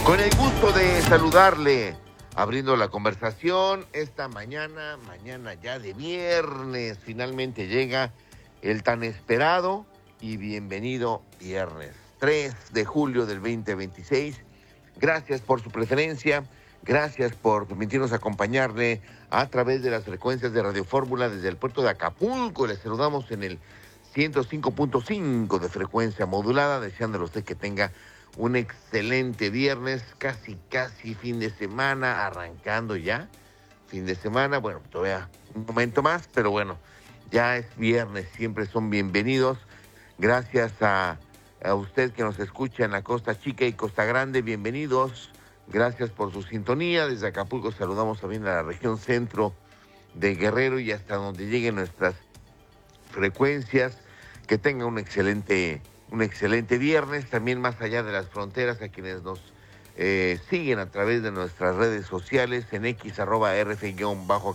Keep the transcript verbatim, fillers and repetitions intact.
Con el gusto de saludarle, abriendo la conversación esta mañana, mañana ya de viernes, finalmente llega el tan esperado y bienvenido viernes tres de julio del veinte veintiséis. Gracias por su preferencia, gracias por permitirnos acompañarle a través de las frecuencias de Radio Fórmula desde el puerto de Acapulco. Les saludamos en el ciento cinco punto cinco de frecuencia modulada, deseándole a usted que tenga un excelente viernes, casi, casi fin de semana, arrancando ya, fin de semana, bueno, todavía un momento más, pero bueno, ya es viernes, siempre son bienvenidos. Gracias a, a usted que nos escucha en la Costa Chica y Costa Grande, bienvenidos. Gracias por su sintonía. Desde Acapulco saludamos también a la región centro de Guerrero y hasta donde lleguen nuestras frecuencias. Que tenga un excelente Un excelente viernes, también más allá de las fronteras, a quienes nos eh, siguen a través de nuestras redes sociales, en X, arroba R F